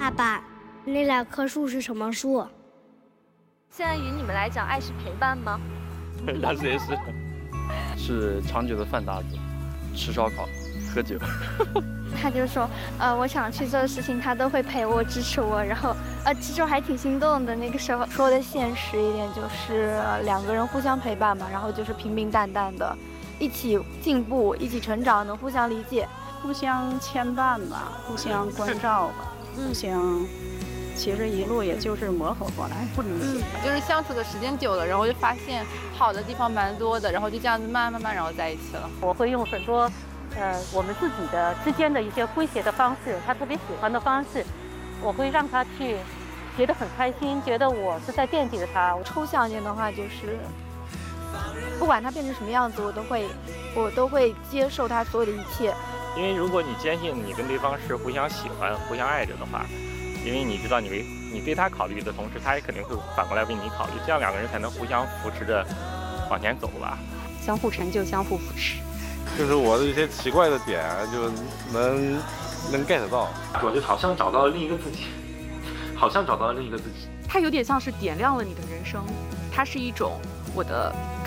爸爸，那2棵树是什么树？ 现在以你们来讲，爱是陪伴吗？ 那也是长久的饭搭子，吃烧烤，喝酒。 他就说，我想去做的事情，他都会陪我、支持我。然后，其实我还挺心动的。那个时候说的现实一点，就是2个人互相陪伴嘛，然后就是平平淡淡的，一起进步，一起成长，能互相理解， 互相牵绊吧，互相关照吧，互相。其实一路也就是磨合过来，不理解。 就是相处的时间久了，然后就发现好的地方蛮多的，然后就这样子慢慢然后在一起了。 我会用很多我们自己的之间的一些诙谐的方式，他特别喜欢的方式，我会让他去觉得很开心，觉得我是在惦记着他。 抽象一点的话就是，不管他变成什么样子，我都会接受他所有的一切。 因为如果你坚信你跟对方是互相喜欢、互相爱着的话，因为你知道你对他考虑的同时，他也肯定会反过来为你考虑，这样2个人才能互相扶持着往前走吧。 相互成就，相互扶持。 就是我的一些奇怪的点，就能 get 到。 我就好像找到了另一个自己， 它有点像是点亮了你的人生，它是一种我的